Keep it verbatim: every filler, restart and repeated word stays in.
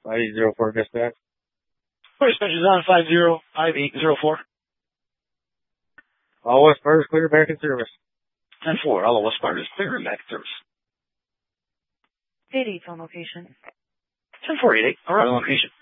five eight zero four dispatch. Dispatch is on five zero five eight zero four. All West Part is clear, back in service. ten four, all West Part is clear and back in service. eight eight on location. ten four eight eight, all right, on location.